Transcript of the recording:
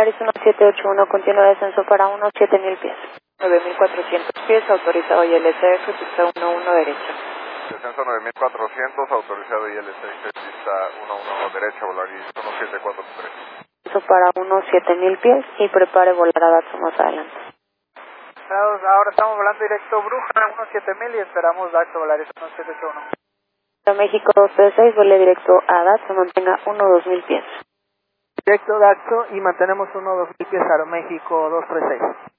Volaris 1781, continúa descenso para 7000 pies. 9400 pies, autorizado ILCF, pista 11 derecha. Descenso 9400, autorizado ILCF, pista 11 derecha, Volaris 1743. Descenso para 7000 pies y prepare volar a Datsun más adelante. Ahora estamos volando directo Bruja 17000 y esperamos Daxo Volaris 1781. México 236, vuele directo a Datsun, mantenga 2000 pies. Directo Daxo y mantenemos 2000 pies, Aeroméxico 236.